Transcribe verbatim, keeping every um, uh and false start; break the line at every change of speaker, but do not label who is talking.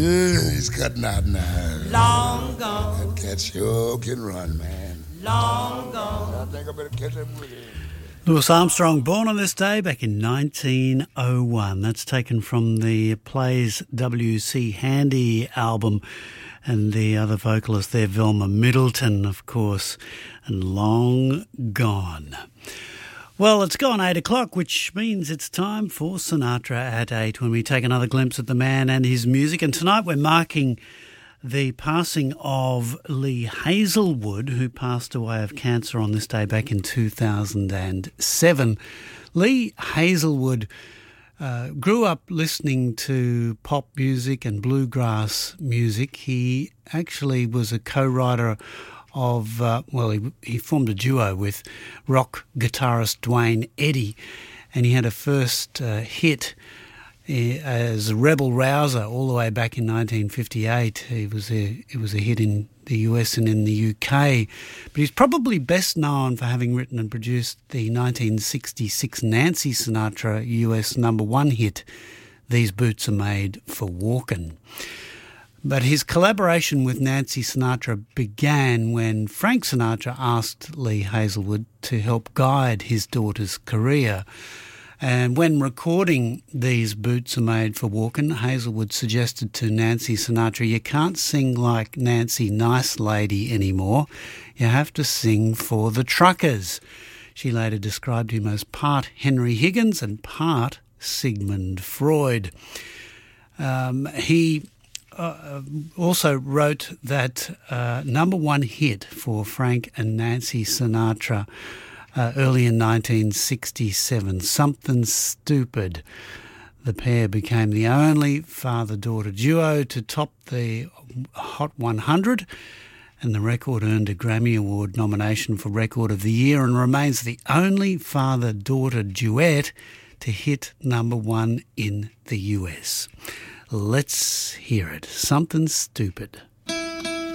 Yeah, he's cutting out now.
Long gone.
That cat sure can run, man.
Long gone.
I think I better catch up with him.
Louis Armstrong, born on this day back in nineteen oh one. That's taken from the Plays W C Handy album. And the other vocalist there, Velma Middleton, of course, and Long Gone. Well, it's gone eight o'clock, which means it's time for Sinatra at eight, when we take another glimpse at the man and his music. And tonight we're marking the passing of Lee Hazlewood, who passed away of cancer on this day back in two thousand seven. Lee Hazlewood uh, grew up listening to pop music and bluegrass music. He actually was a co-writer of, uh, well, he, he formed a duo with rock guitarist Dwayne Eddy, and he had a first uh, hit as Rebel Rouser all the way back in nineteen fifty-eight. It was a it was a hit in the U S and in the U K, but he's probably best known for having written and produced the nineteen sixty-six Nancy Sinatra U S number one hit, These Boots Are Made for Walkin'. But his collaboration with Nancy Sinatra began when Frank Sinatra asked Lee Hazlewood to help guide his daughter's career. And when recording These Boots Are Made for Walkin', Hazlewood suggested to Nancy Sinatra, you can't sing like Nancy Nice Lady anymore. You have to sing for the truckers. She later described him as part Henry Higgins and part Sigmund Freud. Um, he uh, also wrote that uh, number one hit for Frank and Nancy Sinatra Uh, early in nineteen sixty-seven, Something Stupid. The pair became the only father-daughter duo to top the Hot one hundred, and the record earned a Grammy Award nomination for Record of the Year and remains the only father-daughter duet to hit number one in the U S. Let's hear it. Something Stupid.